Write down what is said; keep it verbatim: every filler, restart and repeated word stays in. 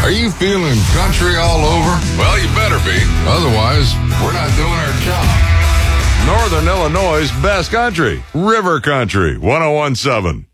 Are you feeling country all over? Well, you better be. Otherwise, we're not doing our job. Northern Illinois' best country. River Country, one oh one seven.